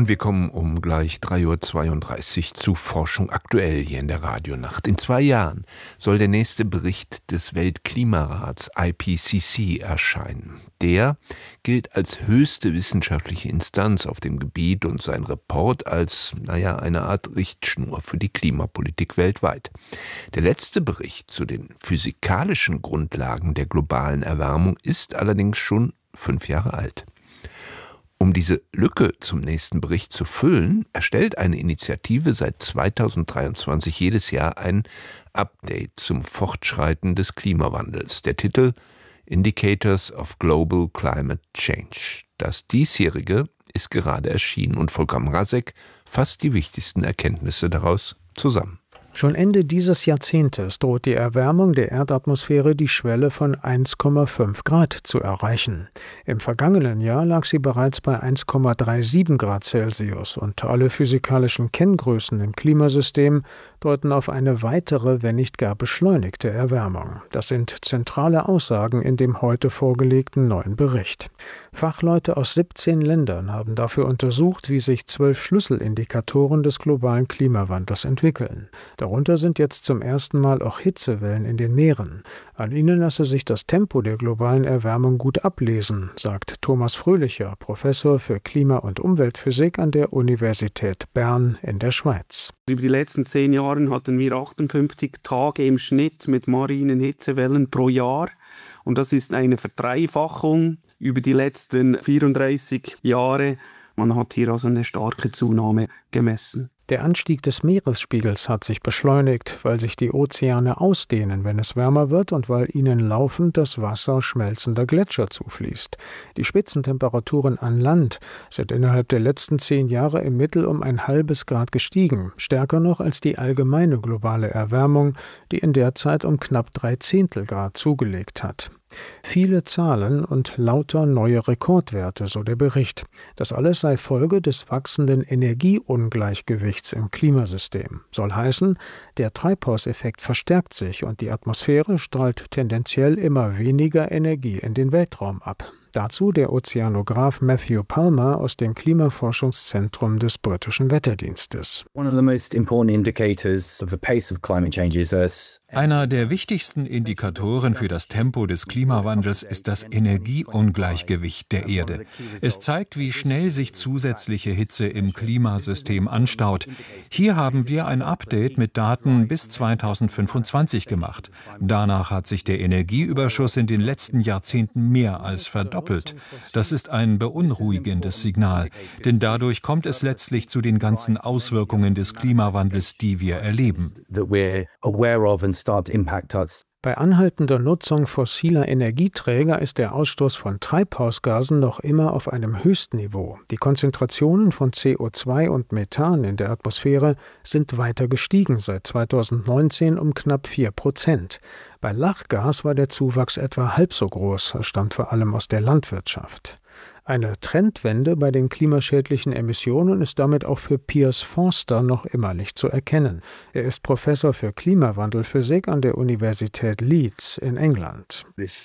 Und wir kommen um gleich 3:32 Uhr zu Forschung aktuell hier in der Radionacht. In 2 Jahren soll der nächste Bericht des Weltklimarats IPCC erscheinen. Der gilt als höchste wissenschaftliche Instanz auf dem Gebiet und sein Report als, eine Art Richtschnur für die Klimapolitik weltweit. Der letzte Bericht zu den physikalischen Grundlagen der globalen Erwärmung ist allerdings schon 5 Jahre alt. Um diese Lücke zum nächsten Bericht zu füllen, erstellt eine Initiative seit 2023 jedes Jahr ein Update zum Fortschreiten des Klimawandels. Der Titel Indicators of Global Climate Change. Das diesjährige ist gerade erschienen und Volker Mrazek fasst die wichtigsten Erkenntnisse daraus zusammen. Schon Ende dieses Jahrzehntes droht die Erwärmung der Erdatmosphäre die Schwelle von 1,5 Grad zu erreichen. Im vergangenen Jahr lag sie bereits bei 1,37 Grad Celsius und alle physikalischen Kenngrößen im Klimasystem deuten auf eine weitere, wenn nicht gar beschleunigte Erwärmung. Das sind zentrale Aussagen in dem heute vorgelegten neuen Bericht. Fachleute aus 17 Ländern haben dafür untersucht, wie sich 12 Schlüsselindikatoren des globalen Klimawandels entwickeln. Darunter sind jetzt zum ersten Mal auch Hitzewellen in den Meeren. An ihnen lasse sich das Tempo der globalen Erwärmung gut ablesen, sagt Thomas Fröhlicher, Professor für Klima- und Umweltphysik an der Universität Bern in der Schweiz. Über die letzten 10 Jahre hatten wir 58 Tage im Schnitt mit marinen Hitzewellen pro Jahr. Und das ist eine Verdreifachung über die letzten 34 Jahre. Man hat hier also eine starke Zunahme gemessen. Der Anstieg des Meeresspiegels hat sich beschleunigt, weil sich die Ozeane ausdehnen, wenn es wärmer wird und weil ihnen laufend das Wasser schmelzender Gletscher zufließt. Die Spitzentemperaturen an Land sind innerhalb der letzten 10 Jahre im Mittel um 0,5 Grad gestiegen, stärker noch als die allgemeine globale Erwärmung, die in der Zeit um knapp 0,3 Grad zugelegt hat. Viele Zahlen und lauter neue Rekordwerte, so der Bericht. Das alles sei Folge des wachsenden Energieungleichgewichts im Klimasystem. Soll heißen, der Treibhauseffekt verstärkt sich und die Atmosphäre strahlt tendenziell immer weniger Energie in den Weltraum ab. Dazu der Ozeanograph Matthew Palmer aus dem Klimaforschungszentrum des britischen Wetterdienstes. Einer der wichtigsten Indikatoren für das Tempo des Klimawandels ist das Energieungleichgewicht der Erde. Es zeigt, wie schnell sich zusätzliche Hitze im Klimasystem anstaut. Hier haben wir ein Update mit Daten bis 2025 gemacht. Danach hat sich der Energieüberschuss in den letzten Jahrzehnten mehr als verdoppelt. Das ist ein beunruhigendes Signal, denn dadurch kommt es letztlich zu den ganzen Auswirkungen des Klimawandels, die wir erleben. Bei anhaltender Nutzung fossiler Energieträger ist der Ausstoß von Treibhausgasen noch immer auf einem Höchstniveau. Die Konzentrationen von CO2 und Methan in der Atmosphäre sind weiter gestiegen, seit 2019 um knapp 4%. Bei Lachgas war der Zuwachs etwa halb so groß, stammt vor allem aus der Landwirtschaft. Eine Trendwende bei den klimaschädlichen Emissionen ist damit auch für Piers Forster noch immer nicht zu erkennen. Er ist Professor für Klimawandelphysik an der Universität Leeds in England.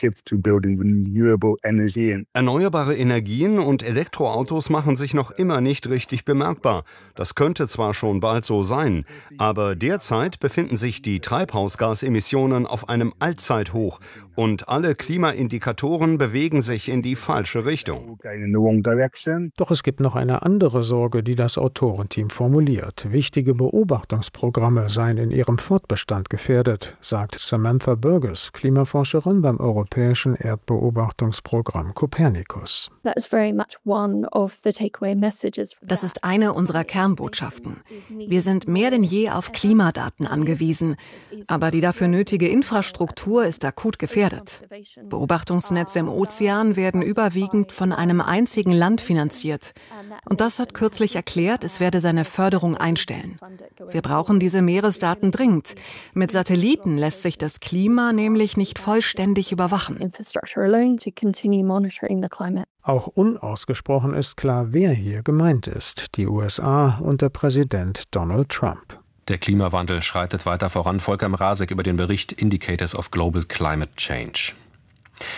Erneuerbare Energien und Elektroautos machen sich noch immer nicht richtig bemerkbar. Das könnte zwar schon bald so sein, aber derzeit befinden sich die Treibhausgasemissionen auf einem Allzeithoch und alle Klimaindikatoren bewegen sich in die falsche Richtung. Doch es gibt noch eine andere Sorge, die das Autorenteam formuliert. Wichtige Beobachtungsprogramme seien in ihrem Fortbestand gefährdet, sagt Samantha Burgess, Klimaforscherin beim europäischen Erdbeobachtungsprogramm Copernicus. Das ist eine unserer Kernbotschaften. Wir sind mehr denn je auf Klimadaten angewiesen, aber die dafür nötige Infrastruktur ist akut gefährdet. Beobachtungsnetze im Ozean werden überwiegend von einem einzigen Land finanziert. Und das hat kürzlich erklärt, es werde seine Förderung einstellen. Wir brauchen diese Meeresdaten dringend. Mit Satelliten lässt sich das Klima nämlich nicht vollständig überwachen. Auch unausgesprochen ist klar, wer hier gemeint ist. Die USA unter Präsident Donald Trump. Der Klimawandel schreitet weiter voran. Volker Mrazek über den Bericht Indicators of Global Climate Change.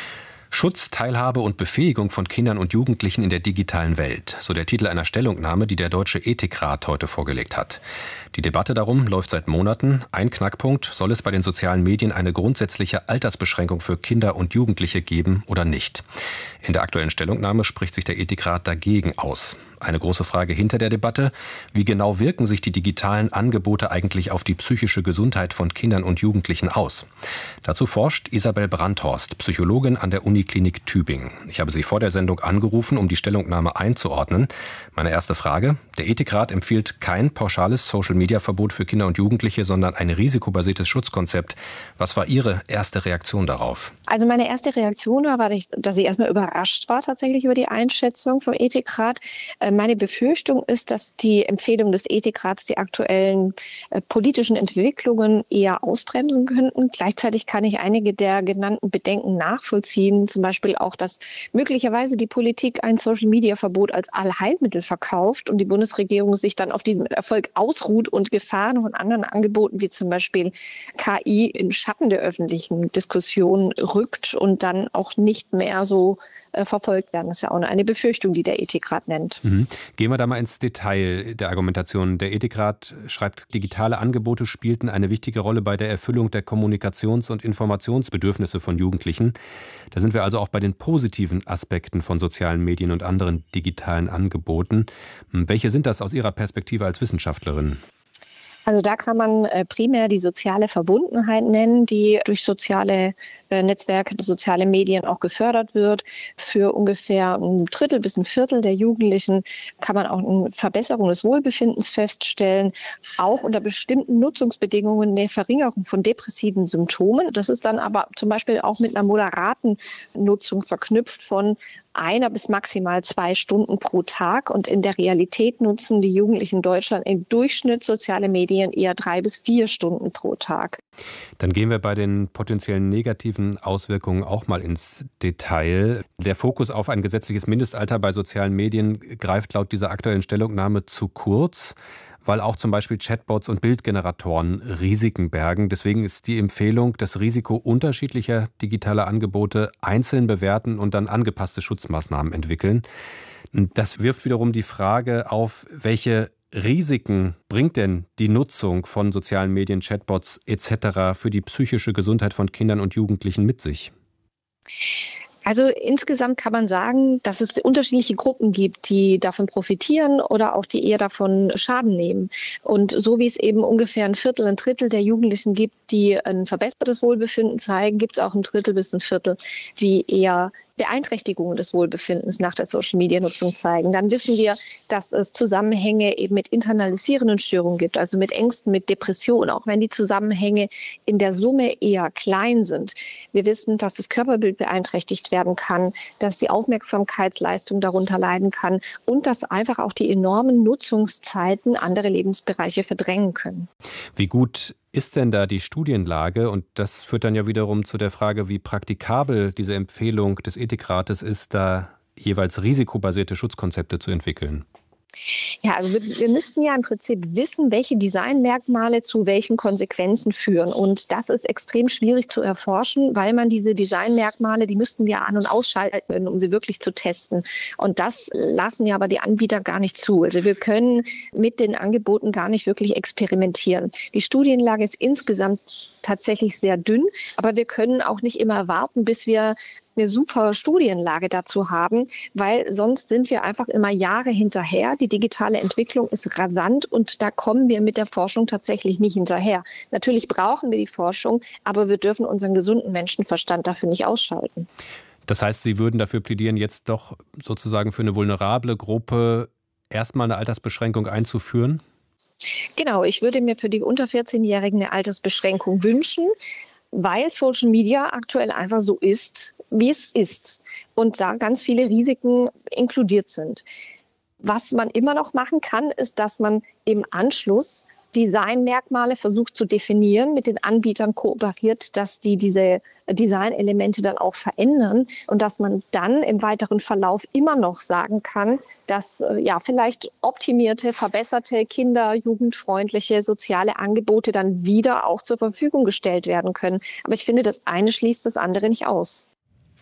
Schutz, Teilhabe und Befähigung von Kindern und Jugendlichen in der digitalen Welt. So der Titel einer Stellungnahme, die der Deutsche Ethikrat heute vorgelegt hat. Die Debatte darum läuft seit Monaten. Ein Knackpunkt: Soll es bei den sozialen Medien eine grundsätzliche Altersbeschränkung für Kinder und Jugendliche geben oder nicht? In der aktuellen Stellungnahme spricht sich der Ethikrat dagegen aus. Eine große Frage hinter der Debatte: Wie genau wirken sich die digitalen Angebote eigentlich auf die psychische Gesundheit von Kindern und Jugendlichen aus? Dazu forscht Isabel Brandhorst, Psychologin an der Uniklinik Tübingen. Ich habe sie vor der Sendung angerufen, um die Stellungnahme einzuordnen. Meine erste Frage: Der Ethikrat empfiehlt kein pauschales Social-Media-Verbot für Kinder und Jugendliche, sondern ein risikobasiertes Schutzkonzept. Was war Ihre erste Reaktion darauf? Also meine erste Reaktion war, dass ich erstmal überrascht war tatsächlich über die Einschätzung vom Ethikrat. Meine Befürchtung ist, dass die Empfehlung des Ethikrats die aktuellen politischen Entwicklungen eher ausbremsen könnten. Gleichzeitig kann ich einige der genannten Bedenken nachvollziehen. Zum Beispiel auch, dass möglicherweise die Politik ein Social-Media-Verbot als Allheilmittel verkauft und die Bundesregierung sich dann auf diesem Erfolg ausruht und Gefahren von anderen Angeboten wie zum Beispiel KI in Schatten der öffentlichen Diskussion rückt und dann auch nicht mehr so verfolgt werden. Das ist ja auch eine Befürchtung, die der Ethikrat nennt. Gehen wir da mal ins Detail der Argumentation. Der Ethikrat schreibt, digitale Angebote spielten eine wichtige Rolle bei der Erfüllung der Kommunikations- und Informationsbedürfnisse von Jugendlichen. Da sind wir also auch bei den positiven Aspekten von sozialen Medien und anderen digitalen Angeboten. Welche sind das aus Ihrer Perspektive als Wissenschaftlerin? Also da kann man primär die soziale Verbundenheit nennen, die durch soziale Netzwerke, soziale Medien auch gefördert wird. Für ungefähr ein Drittel bis ein Viertel der Jugendlichen kann man auch eine Verbesserung des Wohlbefindens feststellen, auch unter bestimmten Nutzungsbedingungen eine Verringerung von depressiven Symptomen. Das ist dann aber zum Beispiel auch mit einer moderaten Nutzung verknüpft von 1 bis maximal 2 Stunden pro Tag. Und in der Realität nutzen die Jugendlichen in Deutschland im Durchschnitt soziale Medien eher 3 bis 4 Stunden pro Tag. Dann gehen wir bei den potenziellen negativen Auswirkungen auch mal ins Detail. Der Fokus auf ein gesetzliches Mindestalter bei sozialen Medien greift laut dieser aktuellen Stellungnahme zu kurz, weil auch zum Beispiel Chatbots und Bildgeneratoren Risiken bergen. Deswegen ist die Empfehlung, das Risiko unterschiedlicher digitaler Angebote einzeln bewerten und dann angepasste Schutzmaßnahmen entwickeln. Das wirft wiederum die Frage auf, welche Risiken bringt denn die Nutzung von sozialen Medien, Chatbots etc. für die psychische Gesundheit von Kindern und Jugendlichen mit sich? Also insgesamt kann man sagen, dass es unterschiedliche Gruppen gibt, die davon profitieren oder auch die eher davon Schaden nehmen. Und so wie es eben ungefähr ein Viertel, ein Drittel der Jugendlichen gibt, die ein verbessertes Wohlbefinden zeigen, gibt es auch ein Drittel bis ein Viertel, die eher Beeinträchtigungen des Wohlbefindens nach der Social-Media-Nutzung zeigen. Dann wissen wir, dass es Zusammenhänge eben mit internalisierenden Störungen gibt, also mit Ängsten, mit Depressionen, auch wenn die Zusammenhänge in der Summe eher klein sind. Wir wissen, dass das Körperbild beeinträchtigt werden kann, dass die Aufmerksamkeitsleistung darunter leiden kann und dass einfach auch die enormen Nutzungszeiten andere Lebensbereiche verdrängen können. Wie gut ist denn da die Studienlage? Und das führt dann ja wiederum zu der Frage, wie praktikabel diese Empfehlung des Ethikrates ist, da jeweils risikobasierte Schutzkonzepte zu entwickeln. Ja, also wir müssten ja im Prinzip wissen, welche Designmerkmale zu welchen Konsequenzen führen. Und das ist extrem schwierig zu erforschen, weil man diese Designmerkmale, die müssten wir an- und ausschalten, um sie wirklich zu testen. Und das lassen ja aber die Anbieter gar nicht zu. Also wir können mit den Angeboten gar nicht wirklich experimentieren. Die Studienlage ist insgesamt tatsächlich sehr dünn, aber wir können auch nicht immer warten, bis wir eine super Studienlage dazu haben, weil sonst sind wir einfach immer Jahre hinterher. Die digitale Entwicklung ist rasant und da kommen wir mit der Forschung tatsächlich nicht hinterher. Natürlich brauchen wir die Forschung, aber wir dürfen unseren gesunden Menschenverstand dafür nicht ausschalten. Das heißt, Sie würden dafür plädieren, jetzt doch sozusagen für eine vulnerable Gruppe erstmal eine Altersbeschränkung einzuführen? Genau, ich würde mir für die unter 14-Jährigen eine Altersbeschränkung wünschen, weil Social Media aktuell einfach so ist, wie es ist und da ganz viele Risiken inkludiert sind. Was man immer noch machen kann, ist, dass man im Anschluss Designmerkmale versucht zu definieren, mit den Anbietern kooperiert, dass die diese Designelemente dann auch verändern und dass man dann im weiteren Verlauf immer noch sagen kann, dass vielleicht optimierte, verbesserte, jugendfreundliche soziale Angebote dann wieder auch zur Verfügung gestellt werden können. Aber ich finde, das eine schließt das andere nicht aus.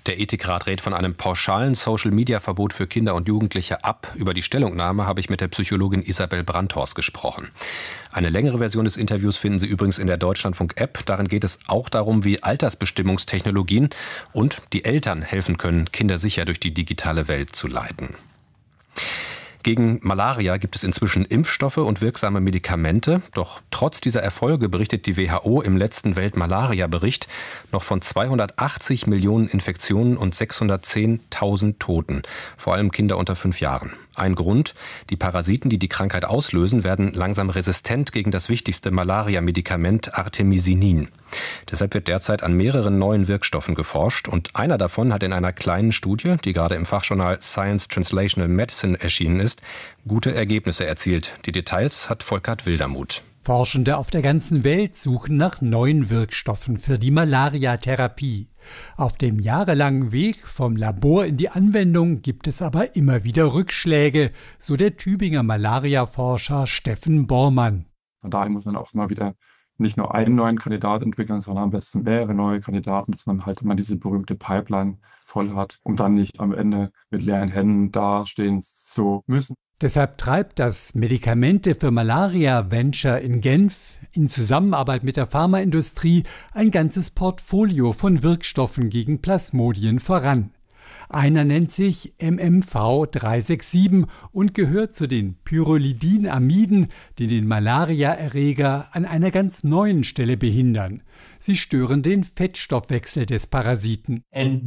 Der Ethikrat rät von einem pauschalen Social-Media-Verbot für Kinder und Jugendliche ab. Über die Stellungnahme habe ich mit der Psychologin Isabel Brandhorst gesprochen. Eine längere Version des Interviews finden Sie übrigens in der Deutschlandfunk-App. Darin geht es auch darum, wie Altersbestimmungstechnologien und die Eltern helfen können, Kinder sicher durch die digitale Welt zu leiten. Gegen Malaria gibt es inzwischen Impfstoffe und wirksame Medikamente. Doch trotz dieser Erfolge berichtet die WHO im letzten Welt-Malaria-Bericht noch von 280 Millionen Infektionen und 610.000 Toten, vor allem Kinder unter 5 Jahren. Ein Grund: die Parasiten, die die Krankheit auslösen, werden langsam resistent gegen das wichtigste Malaria-Medikament Artemisinin. Deshalb wird derzeit an mehreren neuen Wirkstoffen geforscht und einer davon hat in einer kleinen Studie, die gerade im Fachjournal Science Translational Medicine erschienen ist, gute Ergebnisse erzielt. Die Details hat Volkert Wildermuth. Forschende auf der ganzen Welt suchen nach neuen Wirkstoffen für die Malariatherapie. Auf dem jahrelangen Weg vom Labor in die Anwendung gibt es aber immer wieder Rückschläge, so der Tübinger Malariaforscher Steffen Bormann. Von daher muss man auch immer wieder nicht nur einen neuen Kandidat entwickeln, sondern am besten mehrere neue Kandidaten, dass man halt immer diese berühmte Pipeline voll hat, um dann nicht am Ende mit leeren Händen dastehen zu müssen. Deshalb treibt das Medikamente für Malaria Venture in Genf in Zusammenarbeit mit der Pharmaindustrie ein ganzes Portfolio von Wirkstoffen gegen Plasmodien voran. Einer nennt sich MMV367 und gehört zu den Pyrrolidinamiden, die den Malariaerreger an einer ganz neuen Stelle behindern. Sie stören den Fettstoffwechsel des Parasiten.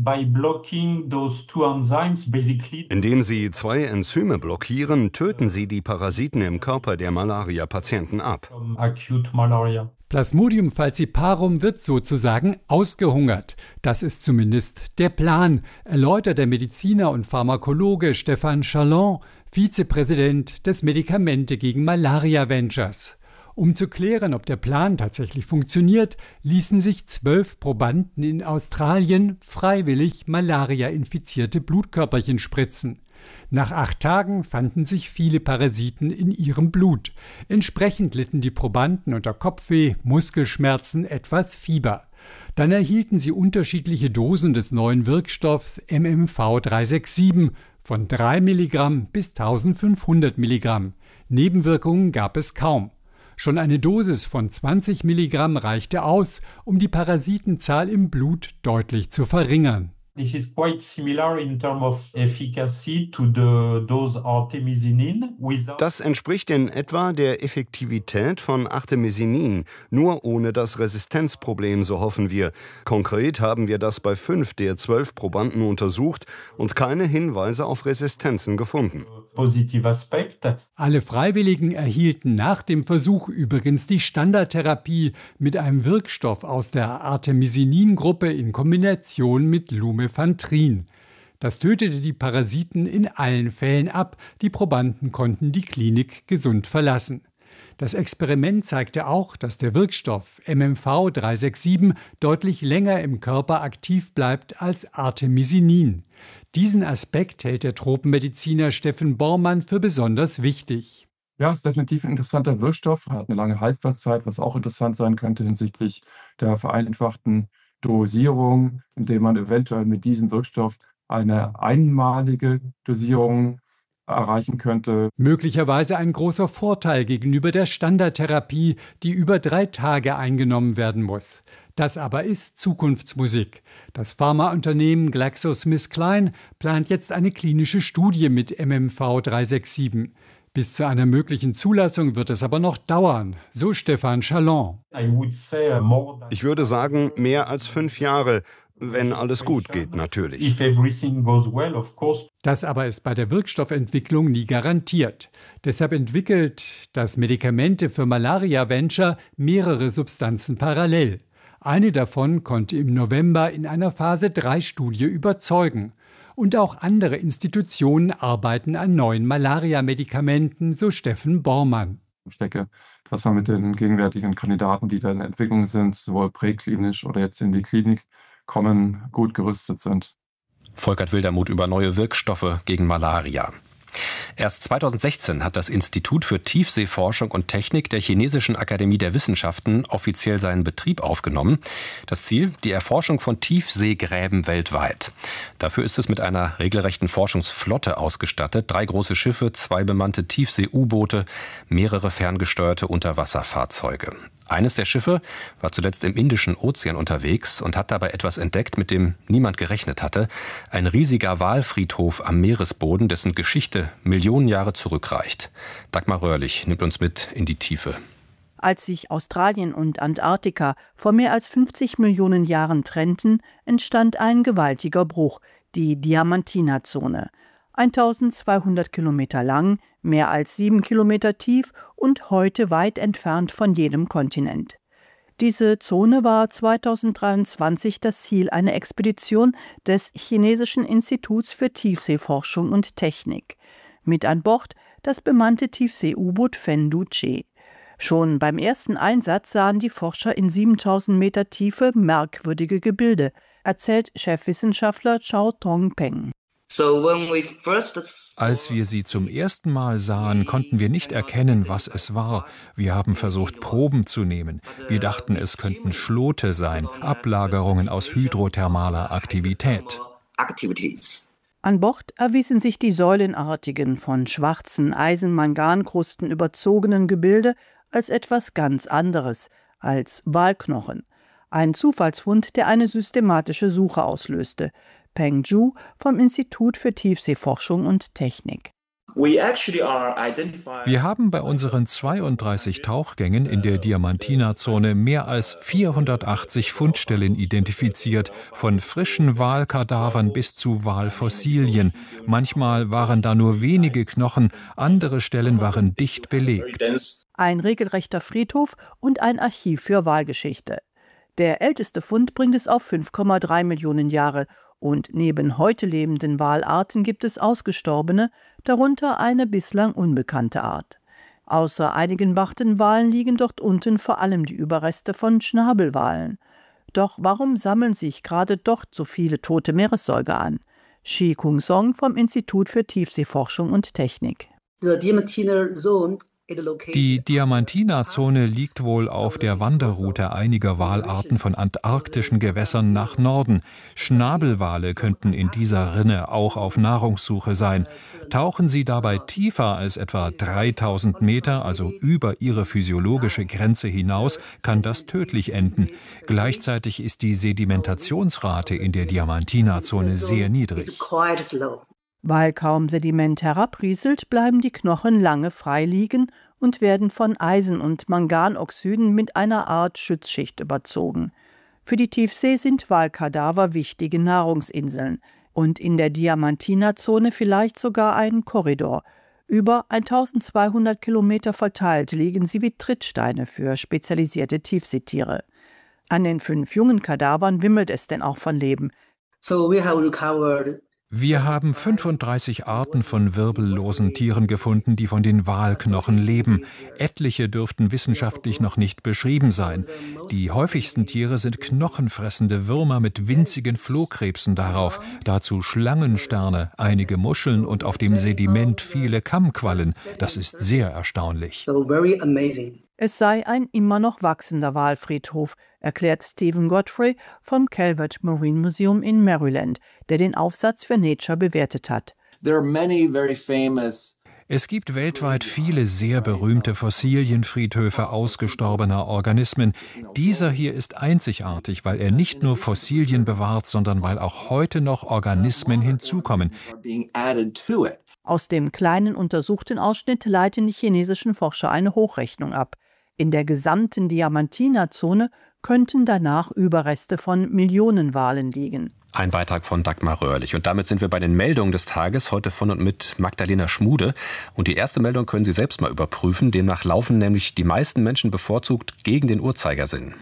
Indem sie 2 Enzyme blockieren, töten sie die Parasiten im Körper der Malaria-Patienten ab. Plasmodium falciparum wird sozusagen ausgehungert. Das ist zumindest der Plan, erläutert der Mediziner und Pharmakologe Stefan Chalon, Vizepräsident des Medikamente gegen Malaria Ventures. Um zu klären, ob der Plan tatsächlich funktioniert, ließen sich 12 Probanden in Australien freiwillig Malaria-infizierte Blutkörperchen spritzen. Nach 8 Tagen fanden sich viele Parasiten in ihrem Blut. Entsprechend litten die Probanden unter Kopfweh, Muskelschmerzen, etwas Fieber. Dann erhielten sie unterschiedliche Dosen des neuen Wirkstoffs MMV367 von 3 Milligramm bis 1500 Milligramm. Nebenwirkungen gab es kaum. Schon eine Dosis von 20 Milligramm reichte aus, um die Parasitenzahl im Blut deutlich zu verringern. This is quite similar in terms of efficacy to the dose Artemisinin. Das entspricht in etwa der Effektivität von Artemisinin, nur ohne das Resistenzproblem, so hoffen wir. Konkret haben wir das bei 5 der 12 Probanden untersucht und keine Hinweise auf Resistenzen gefunden. Alle Freiwilligen erhielten nach dem Versuch übrigens die Standardtherapie mit einem Wirkstoff aus der Artemisinin-Gruppe in Kombination mit Lumefantrine. Das tötete die Parasiten in allen Fällen ab, die Probanden konnten die Klinik gesund verlassen. Das Experiment zeigte auch, dass der Wirkstoff MMV367 deutlich länger im Körper aktiv bleibt als Artemisinin. Diesen Aspekt hält der Tropenmediziner Steffen Bormann für besonders wichtig. Ja, ist definitiv ein interessanter Wirkstoff, hat eine lange Haltbarkeit, was auch interessant sein könnte hinsichtlich der vereinfachten Dosierung, indem man eventuell mit diesem Wirkstoff eine einmalige Dosierung erreichen könnte. Möglicherweise ein großer Vorteil gegenüber der Standardtherapie, die über 3 Tage eingenommen werden muss. Das aber ist Zukunftsmusik. Das Pharmaunternehmen GlaxoSmithKline plant jetzt eine klinische Studie mit MMV367. Bis zu einer möglichen Zulassung wird es aber noch dauern, so Stefan Chalon. Ich würde sagen, mehr als 5 Jahre. Wenn alles gut geht, natürlich. Das aber ist bei der Wirkstoffentwicklung nie garantiert. Deshalb entwickelt das Medikamente für Malaria Venture mehrere Substanzen parallel. Eine davon konnte im November in einer Phase-3-Studie überzeugen. Und auch andere Institutionen arbeiten an neuen Malaria-Medikamenten, so Steffen Bormann. Ich denke, dass man mit den gegenwärtigen Kandidaten, die da in der Entwicklung sind, sowohl präklinisch oder jetzt in die Klinik kommen, gut gerüstet sind. Volkert Wildermuth über neue Wirkstoffe gegen Malaria. Erst 2016 hat das Institut für Tiefseeforschung und Technik der Chinesischen Akademie der Wissenschaften offiziell seinen Betrieb aufgenommen. Das Ziel: die Erforschung von Tiefseegräben weltweit. Dafür ist es mit einer regelrechten Forschungsflotte ausgestattet. 3 große Schiffe, 2 bemannte Tiefsee-U-Boote, mehrere ferngesteuerte Unterwasserfahrzeuge. Eines der Schiffe war zuletzt im Indischen Ozean unterwegs und hat dabei etwas entdeckt, mit dem niemand gerechnet hatte. Ein riesiger Walfriedhof am Meeresboden, dessen Geschichte Millionen Jahre zurückreicht. Dagmar Röhrlich nimmt uns mit in die Tiefe. Als sich Australien und Antarktika vor mehr als 50 Millionen Jahren trennten, entstand ein gewaltiger Bruch, die Diamantina-Zone. 1200 Kilometer lang, mehr als 7 Kilometer tief und heute weit entfernt von jedem Kontinent. Diese Zone war 2023 das Ziel einer Expedition des Chinesischen Instituts für Tiefseeforschung und Technik. Mit an Bord das bemannte Tiefsee-U-Boot Fendu-Che. Schon beim ersten Einsatz sahen die Forscher in 7000 Meter Tiefe merkwürdige Gebilde, erzählt Chefwissenschaftler Chao Tongpeng. Als wir sie zum ersten Mal sahen, konnten wir nicht erkennen, was es war. Wir haben versucht, Proben zu nehmen. Wir dachten, es könnten Schlote sein, Ablagerungen aus hydrothermaler Aktivität. An Bord erwiesen sich die säulenartigen, von schwarzen Eisen-Mangan-Krusten überzogenen Gebilde als etwas ganz anderes, als Walknochen. Ein Zufallsfund, der eine systematische Suche auslöste. Peng Zhu vom Institut für Tiefseeforschung und Technik. Wir haben bei unseren 32 Tauchgängen in der Diamantina-Zone mehr als 480 Fundstellen identifiziert, von frischen Walkadavern bis zu Walfossilien. Manchmal waren da nur wenige Knochen, andere Stellen waren dicht belegt. Ein regelrechter Friedhof und ein Archiv für Walgeschichte. Der älteste Fund bringt es auf 5,3 Millionen Jahre. Und neben heute lebenden Walarten gibt es ausgestorbene, darunter eine bislang unbekannte Art. Außer einigen Bartenwalen liegen dort unten vor allem die Überreste von Schnabelwalen. Doch warum sammeln sich gerade dort so viele tote Meeressäuger an? Shi Kung-song vom Institut für Tiefseeforschung und Technik. Die Diamantina-Zone liegt wohl auf der Wanderroute einiger Walarten von antarktischen Gewässern nach Norden. Schnabelwale könnten in dieser Rinne auch auf Nahrungssuche sein. Tauchen sie dabei tiefer als etwa 3000 Meter, also über ihre physiologische Grenze hinaus, kann das tödlich enden. Gleichzeitig ist die Sedimentationsrate in der Diamantina-Zone sehr niedrig. Weil kaum Sediment herabrieselt, bleiben die Knochen lange frei liegen und werden von Eisen- und Manganoxiden mit einer Art Schutzschicht überzogen. Für die Tiefsee sind Walkadaver wichtige Nahrungsinseln und in der Diamantina-Zone vielleicht sogar ein Korridor. Über 1200 Kilometer verteilt liegen sie wie Trittsteine für spezialisierte Tiefseetiere. An den 5 jungen Kadavern wimmelt es denn auch von Leben. Wir haben 35 Arten von wirbellosen Tieren gefunden, die von den Walknochen leben. Etliche dürften wissenschaftlich noch nicht beschrieben sein. Die häufigsten Tiere sind knochenfressende Würmer mit winzigen Flohkrebsen darauf, dazu Schlangensterne, einige Muscheln und auf dem Sediment viele Kammquallen. Das ist sehr erstaunlich. Es sei ein immer noch wachsender Walfriedhof, erklärt Stephen Godfrey vom Calvert Marine Museum in Maryland, der den Aufsatz für Nature bewertet hat. Es gibt weltweit viele sehr berühmte Fossilienfriedhöfe ausgestorbener Organismen. Dieser hier ist einzigartig, weil er nicht nur Fossilien bewahrt, sondern weil auch heute noch Organismen hinzukommen. Aus dem kleinen untersuchten Ausschnitt leiten die chinesischen Forscher eine Hochrechnung ab. In der gesamten Diamantina-Zone könnten danach Überreste von Millionen Walen liegen. Ein Beitrag von Dagmar Röhrlich. Und damit sind wir bei den Meldungen des Tages, heute von und mit Magdalena Schmude. Und die erste Meldung können Sie selbst mal überprüfen. Demnach laufen nämlich die meisten Menschen bevorzugt gegen den Uhrzeigersinn.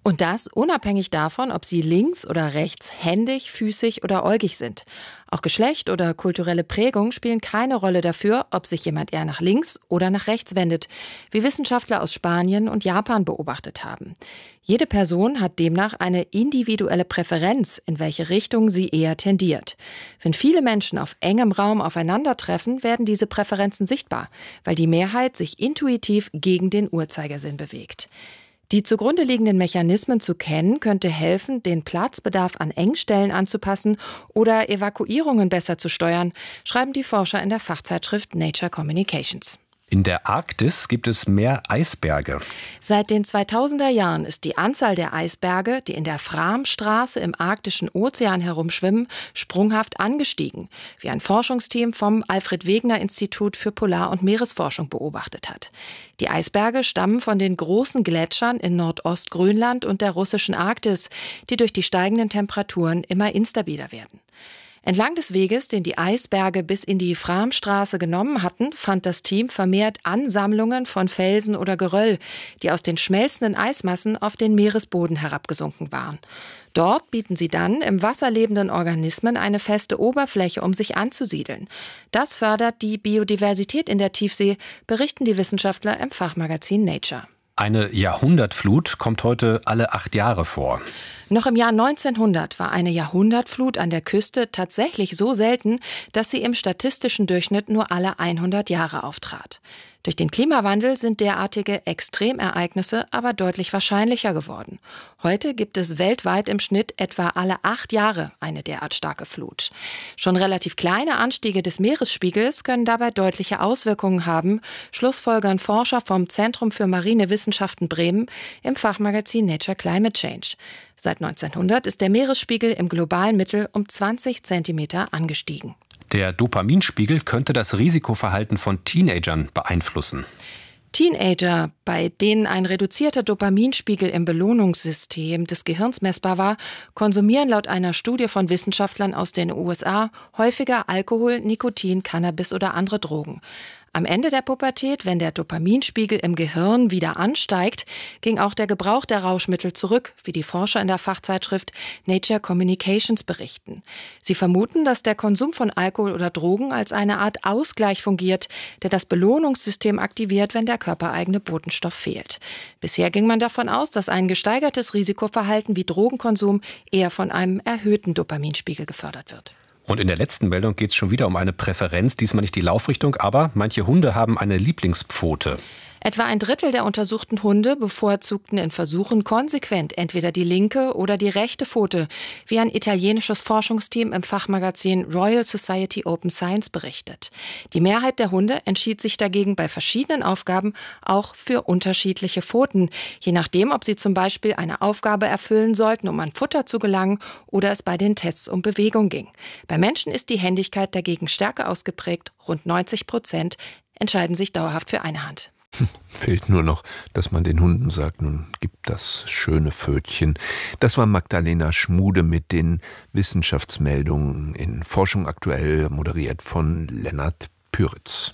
Und das unabhängig davon, ob sie links- oder rechtshändig, füßig oder äugig sind. Auch Geschlecht oder kulturelle Prägung spielen keine Rolle dafür, ob sich jemand eher nach links oder nach rechts wendet, wie Wissenschaftler aus Spanien und Japan beobachtet haben. Jede Person hat demnach eine individuelle Präferenz, in welche Richtung sie eher tendiert. Wenn viele Menschen auf engem Raum aufeinandertreffen, werden diese Präferenzen sichtbar, weil die Mehrheit sich intuitiv gegen den Uhrzeigersinn bewegt. Die zugrunde liegenden Mechanismen zu kennen, könnte helfen, den Platzbedarf an Engstellen anzupassen oder Evakuierungen besser zu steuern, schreiben die Forscher in der Fachzeitschrift Nature Communications. In der Arktis gibt es mehr Eisberge. Seit den 2000er Jahren ist die Anzahl der Eisberge, die in der Framstraße im Arktischen Ozean herumschwimmen, sprunghaft angestiegen, wie ein Forschungsteam vom Alfred-Wegener-Institut für Polar- und Meeresforschung beobachtet hat. Die Eisberge stammen von den großen Gletschern in Nordostgrönland und der russischen Arktis, die durch die steigenden Temperaturen immer instabiler werden. Entlang des Weges, den die Eisberge bis in die Framstraße genommen hatten, fand das Team vermehrt Ansammlungen von Felsen oder Geröll, die aus den schmelzenden Eismassen auf den Meeresboden herabgesunken waren. Dort bieten sie dann im Wasser lebenden Organismen eine feste Oberfläche, um sich anzusiedeln. Das fördert die Biodiversität in der Tiefsee, berichten die Wissenschaftler im Fachmagazin Nature. Eine Jahrhundertflut kommt heute alle 8 Jahre vor. Noch im Jahr 1900 war eine Jahrhundertflut an der Küste tatsächlich so selten, dass sie im statistischen Durchschnitt nur alle 100 Jahre auftrat. Durch den Klimawandel sind derartige Extremereignisse aber deutlich wahrscheinlicher geworden. Heute gibt es weltweit im Schnitt etwa alle 8 Jahre eine derart starke Flut. Schon relativ kleine Anstiege des Meeresspiegels können dabei deutliche Auswirkungen haben, schlussfolgern Forscher vom Zentrum für Marine Wissenschaften Bremen im Fachmagazin Nature Climate Change. Seit 1900 ist der Meeresspiegel im globalen Mittel um 20 Zentimeter angestiegen. Der Dopaminspiegel könnte das Risikoverhalten von Teenagern beeinflussen. Teenager, bei denen ein reduzierter Dopaminspiegel im Belohnungssystem des Gehirns messbar war, konsumieren laut einer Studie von Wissenschaftlern aus den USA häufiger Alkohol, Nikotin, Cannabis oder andere Drogen. Am Ende der Pubertät, wenn der Dopaminspiegel im Gehirn wieder ansteigt, ging auch der Gebrauch der Rauschmittel zurück, wie die Forscher in der Fachzeitschrift Nature Communications berichten. Sie vermuten, dass der Konsum von Alkohol oder Drogen als eine Art Ausgleich fungiert, der das Belohnungssystem aktiviert, wenn der körpereigene Botenstoff fehlt. Bisher ging man davon aus, dass ein gesteigertes Risikoverhalten wie Drogenkonsum eher von einem erhöhten Dopaminspiegel gefördert wird. Und in der letzten Meldung geht es schon wieder um eine Präferenz, diesmal nicht die Laufrichtung, aber manche Hunde haben eine Lieblingspfote. Etwa ein Drittel der untersuchten Hunde bevorzugten in Versuchen konsequent entweder die linke oder die rechte Pfote, wie ein italienisches Forschungsteam im Fachmagazin Royal Society Open Science berichtet. Die Mehrheit der Hunde entschied sich dagegen bei verschiedenen Aufgaben auch für unterschiedliche Pfoten, je nachdem, ob sie zum Beispiel eine Aufgabe erfüllen sollten, um an Futter zu gelangen, oder es bei den Tests um Bewegung ging. Bei Menschen ist die Händigkeit dagegen stärker ausgeprägt. Rund 90% entscheiden sich dauerhaft für eine Hand. Fehlt nur noch, dass man den Hunden sagt, nun gibt das schöne Pfötchen. Das war Magdalena Schmude mit den Wissenschaftsmeldungen in Forschung aktuell, moderiert von Lennart Püritz.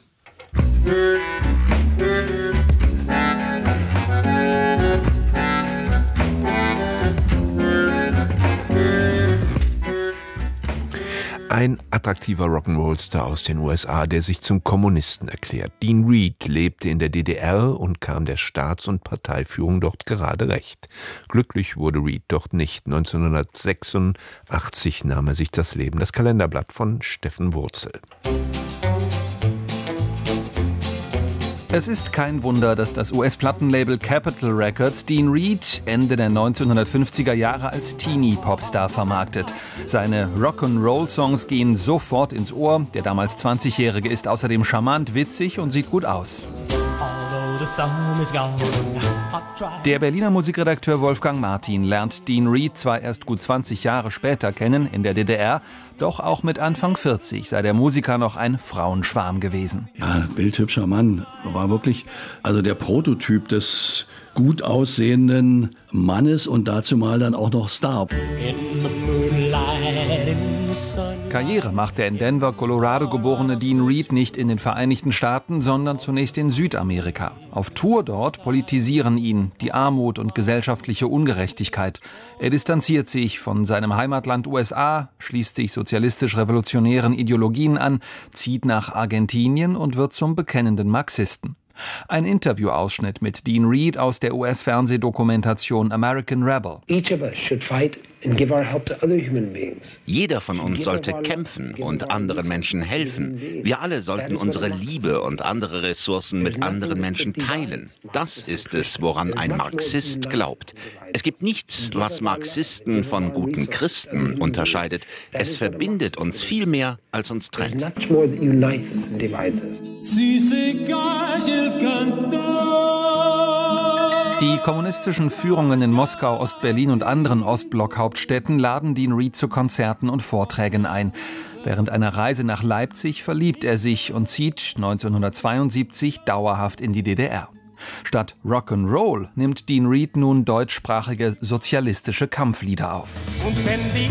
Ein attraktiver Rock'n'Roll-Star aus den USA, der sich zum Kommunisten erklärt. Dean Reed lebte in der DDR und kam der Staats- und Parteiführung dort gerade recht. Glücklich wurde Reed dort nicht. 1986 nahm er sich das Leben. Das Kalenderblatt von Steffen Wurzel. Es ist kein Wunder, dass das US-Plattenlabel Capitol Records Dean Reed Ende der 1950er Jahre als Teenie-Popstar vermarktet. Seine Rock'n'Roll-Songs gehen sofort ins Ohr. Der damals 20-Jährige ist außerdem charmant, witzig und sieht gut aus. Der Berliner Musikredakteur Wolfgang Martin lernt Dean Reed zwar erst gut 20 Jahre später kennen in der DDR, doch auch mit Anfang 40 sei der Musiker noch ein Frauenschwarm gewesen. Ja, bildhübscher Mann, war wirklich also der Prototyp des gut aussehenden Mannes und dazu mal dann auch noch Star. In the moonlight, in the sun. Karriere macht der in Denver, Colorado geborene Dean Reed nicht in den Vereinigten Staaten, sondern zunächst in Südamerika. Auf Tour dort politisieren ihn die Armut und gesellschaftliche Ungerechtigkeit. Er distanziert sich von seinem Heimatland USA, schließt sich sozialistisch-revolutionären Ideologien an, zieht nach Argentinien und wird zum bekennenden Marxisten. Ein Interviewausschnitt mit Dean Reed aus der US-Fernsehdokumentation American Rebel. Jeder von uns sollte kämpfen und anderen Menschen helfen. Wir alle sollten unsere Liebe und andere Ressourcen mit anderen Menschen teilen. Das ist es, woran ein Marxist glaubt. Es gibt nichts, was Marxisten von guten Christen unterscheidet. Es verbindet uns viel mehr, als uns trennt. Die kommunistischen Führungen in Moskau, Ostberlin und anderen Ostblock-Hauptstädten laden Dean Reed zu Konzerten und Vorträgen ein. Während einer Reise nach Leipzig verliebt er sich und zieht 1972 dauerhaft in die DDR. Statt Rock'n'Roll nimmt Dean Reed nun deutschsprachige sozialistische Kampflieder auf.